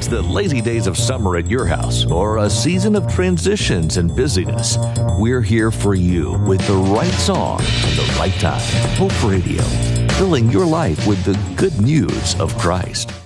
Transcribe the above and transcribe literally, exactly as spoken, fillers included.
it's the lazy days of summer at your house or a season of transitions and busyness, we're here for you with the right song and the right time. Hope Radio, filling your life with the good news of Christ.